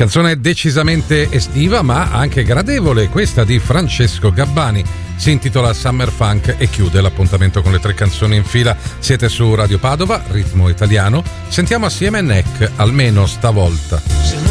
Canzone decisamente estiva ma anche gradevole, questa di Francesco Gabbani. Si intitola Summer Funk e chiude l'appuntamento con le 3 canzoni in fila. Siete su Radio Padova, ritmo italiano. Sentiamo assieme Neck, almeno stavolta.